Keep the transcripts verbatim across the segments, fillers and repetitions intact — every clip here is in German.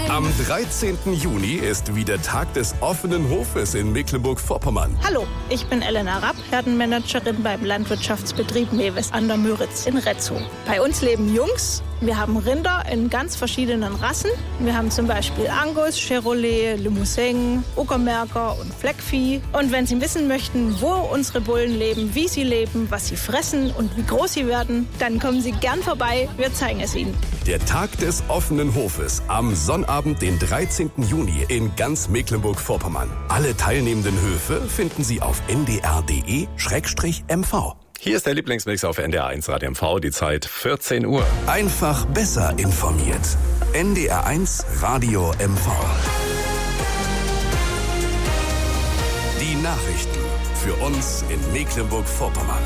Am dreizehnten Juni ist wieder Tag des offenen Hofes in Mecklenburg-Vorpommern. Hallo, ich bin Elena Rapp, Herdenmanagerin beim Landwirtschaftsbetrieb Mewes an der Müritz in Retzow. Bei uns leben Jungs. Wir haben Rinder in ganz verschiedenen Rassen. Wir haben zum Beispiel Angus, Chevrolet, Limousin, Uckermärker und Fleckvieh. Und wenn Sie wissen möchten, wo unsere Bullen leben, wie sie leben, was sie fressen und wie groß sie werden, dann kommen Sie gern vorbei. Wir zeigen es Ihnen. Der Tag des offenen Hofes am Sonnabend, den dreizehnten Juni in ganz Mecklenburg-Vorpommern. Alle teilnehmenden Höfe finden Sie auf n d r punkt d e slash m v. Hier ist der Lieblingsmix auf N D R eins Radio M V, die Zeit vierzehn Uhr. Einfach besser informiert. N D R eins Radio M V. Die Nachrichten für uns in Mecklenburg-Vorpommern.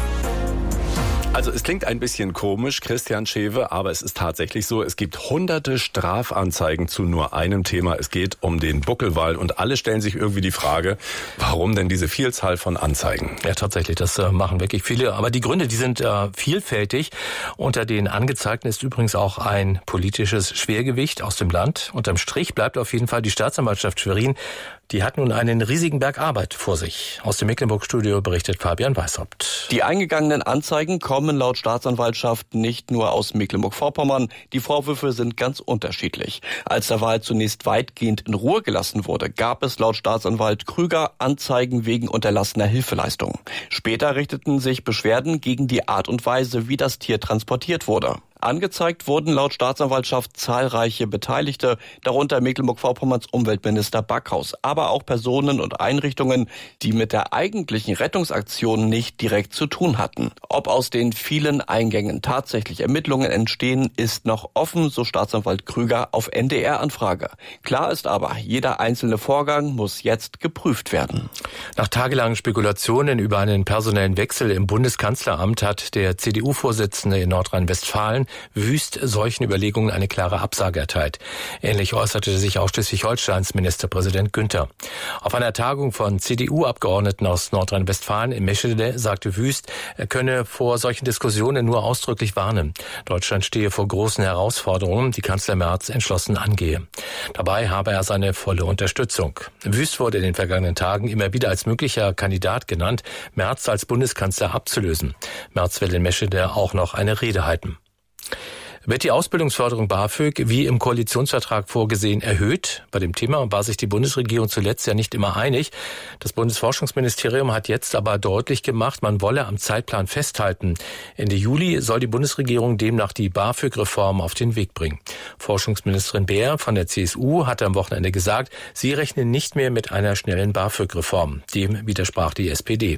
Also es klingt ein bisschen komisch, Christian Schewe, aber es ist tatsächlich so, es gibt hunderte Strafanzeigen zu nur einem Thema. Es geht um den Buckelwal und alle stellen sich irgendwie die Frage, warum denn diese Vielzahl von Anzeigen? Ja, tatsächlich, das äh, machen wirklich viele. Aber die Gründe, die sind äh, vielfältig. Unter den Angezeigten ist übrigens auch ein politisches Schwergewicht aus dem Land. Unterm Strich bleibt auf jeden Fall die Staatsanwaltschaft Schwerin. Die hat nun einen riesigen Berg Arbeit vor sich. Aus dem Mecklenburg-Studio berichtet Fabian Weishaupt. Die eingegangenen Anzeigen kommen laut Staatsanwaltschaft nicht nur aus Mecklenburg-Vorpommern. Die Vorwürfe sind ganz unterschiedlich. Als der Wal zunächst weitgehend in Ruhe gelassen wurde, gab es laut Staatsanwalt Krüger Anzeigen wegen unterlassener Hilfeleistung. Später richteten sich Beschwerden gegen die Art und Weise, wie das Tier transportiert wurde. Angezeigt wurden laut Staatsanwaltschaft zahlreiche Beteiligte, darunter Mecklenburg-Vorpommerns Umweltminister Backhaus, aber auch Personen und Einrichtungen, die mit der eigentlichen Rettungsaktion nicht direkt zu tun hatten. Ob aus den vielen Eingängen tatsächlich Ermittlungen entstehen, ist noch offen, so Staatsanwalt Krüger auf N D R-Anfrage. Klar ist aber, jeder einzelne Vorgang muss jetzt geprüft werden. Nach tagelangen Spekulationen über einen personellen Wechsel im Bundeskanzleramt hat der C D U-Vorsitzende in Nordrhein-Westfalen Wüst solchen Überlegungen eine klare Absage erteilt. Ähnlich äußerte sich auch Schleswig-Holsteins Ministerpräsident Günther. Auf einer Tagung von C D U-Abgeordneten aus Nordrhein-Westfalen in Meschede sagte Wüst, er könne vor solchen Diskussionen nur ausdrücklich warnen. Deutschland stehe vor großen Herausforderungen, die Kanzler Merz entschlossen angehe. Dabei habe er seine volle Unterstützung. Wüst wurde in den vergangenen Tagen immer wieder als möglicher Kandidat genannt, Merz als Bundeskanzler abzulösen. Merz will in Meschede auch noch eine Rede halten. Wird die Ausbildungsförderung BAföG wie im Koalitionsvertrag vorgesehen erhöht? Bei dem Thema war sich die Bundesregierung zuletzt ja nicht immer einig. Das Bundesforschungsministerium hat jetzt aber deutlich gemacht, man wolle am Zeitplan festhalten. Ende Juli soll die Bundesregierung demnach die BAföG-Reform auf den Weg bringen. Forschungsministerin Beer von der C S U hatte am Wochenende gesagt, sie rechnen nicht mehr mit einer schnellen BAföG-Reform. Dem widersprach die S P D.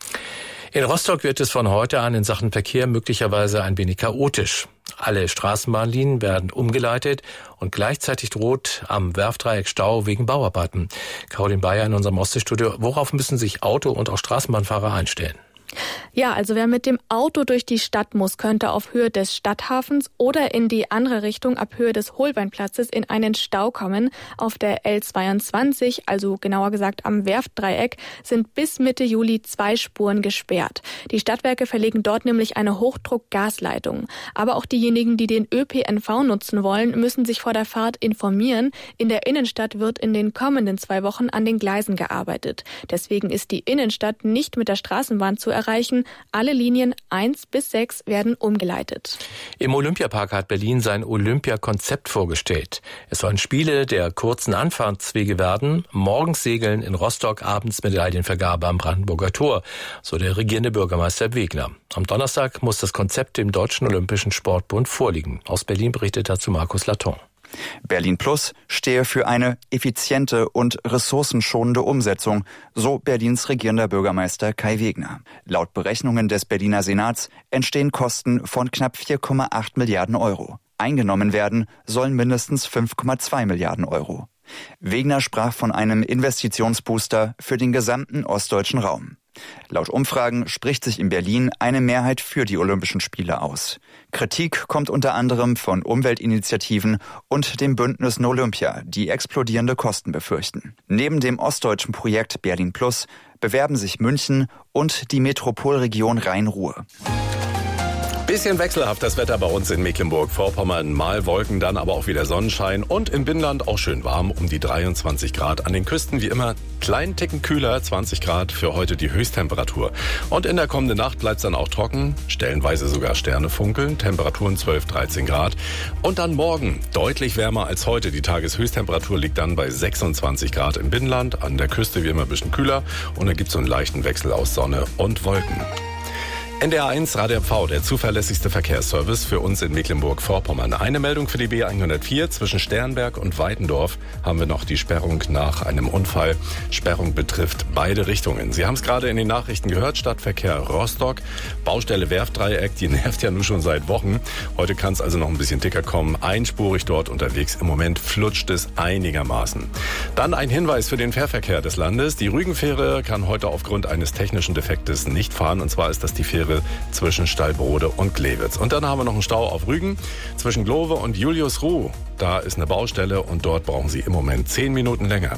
In Rostock wird es von heute an in Sachen Verkehr möglicherweise ein wenig chaotisch. Alle Straßenbahnlinien werden umgeleitet und gleichzeitig droht am Werftdreieck Stau wegen Bauarbeiten. Caroline Bayer in unserem Ostseestudio. Worauf müssen sich Auto- und auch Straßenbahnfahrer einstellen? Ja, also wer mit dem Auto durch die Stadt muss, könnte auf Höhe des Stadthafens oder in die andere Richtung ab Höhe des Holbeinplatzes in einen Stau kommen. Auf der L zweiundzwanzig, also genauer gesagt am Werftdreieck, sind bis Mitte Juli zwei Spuren gesperrt. Die Stadtwerke verlegen dort nämlich eine Hochdruckgasleitung. Aber auch diejenigen, die den Ö P N V nutzen wollen, müssen sich vor der Fahrt informieren. In der Innenstadt wird in den kommenden zwei Wochen an den Gleisen gearbeitet. Deswegen ist die Innenstadt nicht mit der Straßenbahn zu erreichen. Alle Linien eins bis sechs werden umgeleitet. Im Olympiapark hat Berlin sein Olympiakonzept vorgestellt. Es sollen Spiele der kurzen Anfahrtswege werden, morgens Segeln in Rostock, abends Medaillenvergabe am Brandenburger Tor, so der regierende Bürgermeister Wegner. Am Donnerstag muss das Konzept dem Deutschen Olympischen Sportbund vorliegen. Aus Berlin berichtet dazu Markus Laton. Berlin Plus stehe für eine effiziente und ressourcenschonende Umsetzung, so Berlins regierender Bürgermeister Kai Wegner. Laut Berechnungen des Berliner Senats entstehen Kosten von knapp vier Komma acht Milliarden Euro. Eingenommen werden sollen mindestens fünf Komma zwei Milliarden Euro. Wegner sprach von einem Investitionsbooster für den gesamten ostdeutschen Raum. Laut Umfragen spricht sich in Berlin eine Mehrheit für die Olympischen Spiele aus. Kritik kommt unter anderem von Umweltinitiativen und dem Bündnis No Olympia, die explodierende Kosten befürchten. Neben dem ostdeutschen Projekt Berlin Plus bewerben sich München und die Metropolregion Rhein-Ruhr. Bisschen wechselhaft das Wetter bei uns in Mecklenburg-Vorpommern. Mal Wolken, dann aber auch wieder Sonnenschein und im Binnenland auch schön warm, um die dreiundzwanzig Grad. An den Küsten wie immer kleinen Ticken kühler, zwanzig Grad für heute die Höchsttemperatur. Und in der kommenden Nacht bleibt es dann auch trocken, stellenweise sogar Sterne funkeln, Temperaturen zwölf, dreizehn Grad. Und dann morgen deutlich wärmer als heute. Die Tageshöchsttemperatur liegt dann bei sechsundzwanzig Grad im Binnenland, an der Küste wie immer ein bisschen kühler und dann gibt es so einen leichten Wechsel aus Sonne und Wolken. N D R eins Radio M V, der zuverlässigste Verkehrsservice für uns in Mecklenburg-Vorpommern. Eine Meldung für die B hundertvier. Zwischen Sternberg und Weitendorf haben wir noch die Sperrung nach einem Unfall. Sperrung betrifft beide Richtungen. Sie haben es gerade in den Nachrichten gehört. Stadtverkehr Rostock, Baustelle Werftdreieck, die nervt ja nun schon seit Wochen. Heute kann es also noch ein bisschen dicker kommen. Einspurig dort unterwegs. Im Moment flutscht es einigermaßen. Dann ein Hinweis für den Fährverkehr des Landes. Die Rügenfähre kann heute aufgrund eines technischen Defektes nicht fahren. Und zwar ist das die Fähre zwischen Stallbrode und Glewitz. Und dann haben wir noch einen Stau auf Rügen zwischen Glove und Juliusruh. Da ist eine Baustelle und dort brauchen Sie im Moment zehn Minuten länger.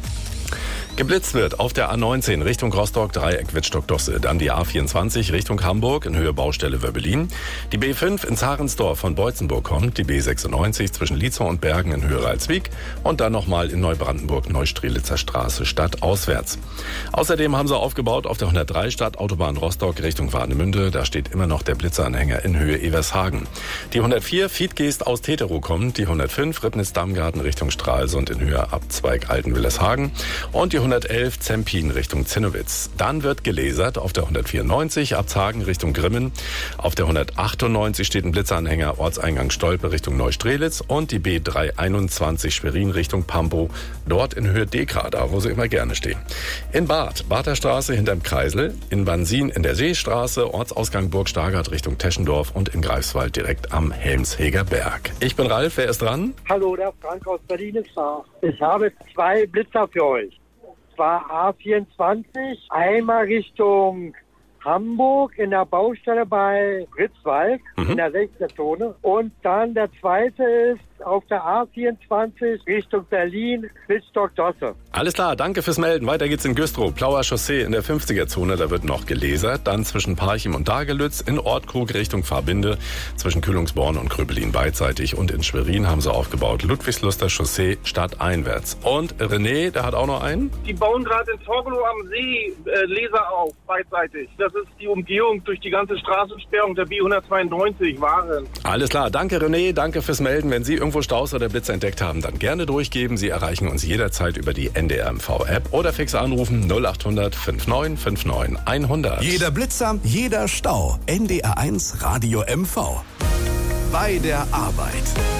Geblitzt wird auf der A neunzehn Richtung Rostock, Dreieck Wittstock-Dosse. Dann die A vierundzwanzig Richtung Hamburg in Höhe Baustelle Wöbbelin. Die B fünf in Zarensdorf von Beutzenburg kommt. Die B sechsundneunzig zwischen Lietzow und Bergen in Höhe Ralswiek. Und dann nochmal in Neubrandenburg, Neustrelitzer Straße, stadtauswärts. Außerdem haben sie aufgebaut auf der hundertdrei Stadtautobahn Rostock Richtung Warnemünde. Da steht immer noch der Blitzeranhänger in Höhe Evershagen. Die hundertvier Fiedgeest aus Teterow kommt. Die hundertfünf Ribnitz-Dammgarten Richtung Stralsund in Höhe Abzweig Altenwillershagen. Und die hundertelf Zempin Richtung Zinnowitz. Dann wird gelasert auf der hundertvierundneunzig Abzagen Richtung Grimmen. Auf der hundertachtundneunzig steht ein Blitzeranhänger Ortseingang Stolpe Richtung Neustrelitz und die B dreihunderteinundzwanzig Schwerin Richtung Pampo. Dort in Höhe Dekra, da wo sie immer gerne stehen. In Bad, Bader Straße hinterm Kreisel. In Bansin in der Seestraße, Ortsausgang Burg Stargard Richtung Teschendorf und in Greifswald direkt am Helmsheger Berg. Ich bin Ralf, wer ist dran? Hallo, der Frank aus Berlin ist da. Ich habe zwei Blitzer für euch. War A vierundzwanzig, einmal Richtung Hamburg in der Baustelle bei Ritzwald, mhm. in der sechsten Zone. Und dann der zweite ist auf der A vierundzwanzig Richtung Berlin, Wittstock-Dosse. Alles klar, danke fürs Melden. Weiter geht's in Güstrow, Plauer Chaussee in der fünfziger Zone, da wird noch gelasert. Dann zwischen Parchim und Dagelütz, in Ortkrug Richtung Fahrbinde, zwischen Kühlungsborn und Kröbelin beidseitig. Und in Schwerin haben sie aufgebaut, Ludwigsluster Chaussee stadteinwärts. Und René, der hat auch noch einen? Die bauen gerade in Torgelow am See äh, Laser auf, beidseitig. Das ist die Umgehung durch die ganze Straßensperrung der B hundertzweiundneunzig Waren. Alles klar, danke René, danke fürs Melden. Wenn Sie irgendwo Staus oder Blitze entdeckt haben, dann gerne durchgeben. Sie erreichen uns jederzeit über die N D R M V-App oder fix anrufen null acht hundert neunundfünfzig neunundfünfzig hundert. Jeder Blitzer, jeder Stau. N D R eins Radio M V. Bei der Arbeit.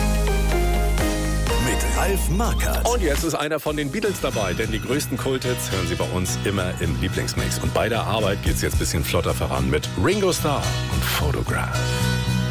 Mit Ralf Markert. Und jetzt ist einer von den Beatles dabei, denn die größten Kulthits hören Sie bei uns immer im Lieblingsmix. Und bei der Arbeit geht es jetzt ein bisschen flotter voran mit Ringo Starr und Photograph.